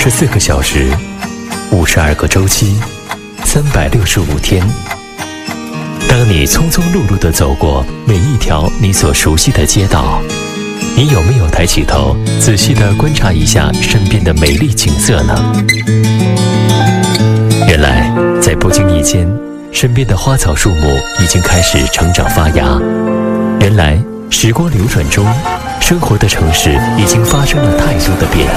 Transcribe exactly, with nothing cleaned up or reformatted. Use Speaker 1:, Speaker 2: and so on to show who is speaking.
Speaker 1: 十四个小时，五十二个周期，三百六十五天。当你匆匆碌碌地走过每一条你所熟悉的街道，你有没有抬起头，仔细地观察一下身边的美丽景色呢？原来，在不经意间，身边的花草树木已经开始成长发芽。原来，时光流转中，生活的城市已经发生了太多的变